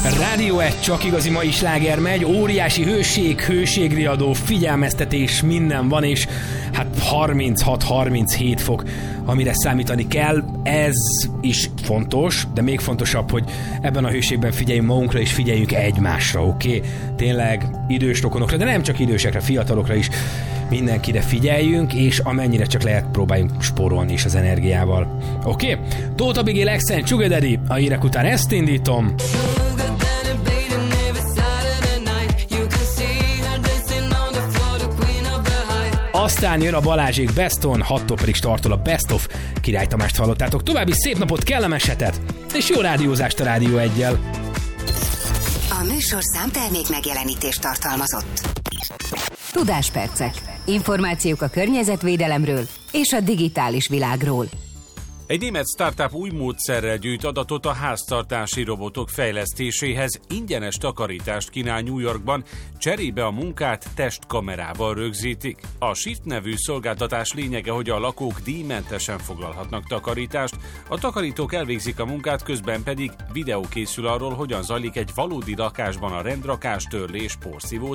Rádió 1, csak igazi mai sláger megy, óriási hőségriadó, figyelmeztetés, minden van, és hát 36-37 fok, amire számítani kell. Ez is fontos, de még fontosabb, hogy ebben a hőségben figyeljünk magunkra, és figyeljünk egymásra, oké? Tényleg idős rokonokra, de nem csak idősekre, fiatalokra is, mindenkire figyeljünk, és amennyire csak lehet, próbáljunk spórolni is az energiával. Oké? Tóth Abigail, Accent, Sugar Daddy, a hírek után ezt indítom. Aztán jön a Balázsék Best On, 6-tól pedig startol a Best Of. Király Tamást hallottátok. További szép napot, kellemes hetet, és jó rádiózást a Rádió 1-jel. A műsorszám termék megjelenítést tartalmazott. Tudáspercek. Információk a környezetvédelemről és a digitális világról. Egy német startup új módszerrel gyűjt adatot a háztartási robotok fejlesztéséhez, ingyenes takarítást kínál New Yorkban, cserébe a munkát testkamerával rögzítik. A Shift nevű szolgáltatás lényege, hogy a lakók díjmentesen foglalhatnak takarítást, a takarítók elvégzik a munkát, közben pedig videó készül arról, hogyan zajlik egy valódi lakásban a rendrakás, törlés, porszívó,